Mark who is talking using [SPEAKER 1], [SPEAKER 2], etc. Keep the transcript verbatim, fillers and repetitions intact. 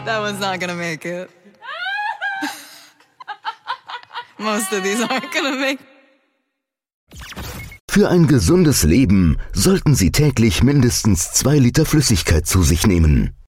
[SPEAKER 1] That one's not gonna make it. Most of these aren't gonna make it.
[SPEAKER 2] Für ein gesundes Leben sollten Sie täglich mindestens zwei Liter Flüssigkeit zu sich nehmen.